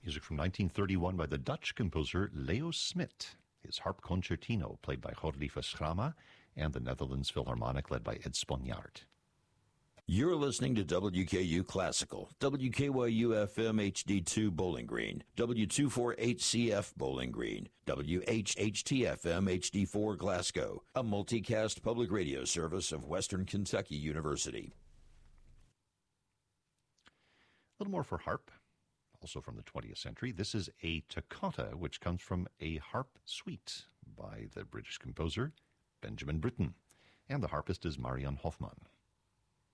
Music from 1931 by the Dutch composer Leo Smit. His harp concertino, played by Godlieve Schrama, and the Netherlands Philharmonic, led by Ed Sponjaard. You're listening to WKU Classical, WKYU-FM HD2 Bowling Green, W248CF Bowling Green, WHHT-FM HD4 Glasgow, a multicast public radio service of Western Kentucky University. A little more for harp, also from the 20th century. This is a toccata, which comes from a harp suite by the British composer Benjamin Britten, and the harpist is Marianne Hoffmann.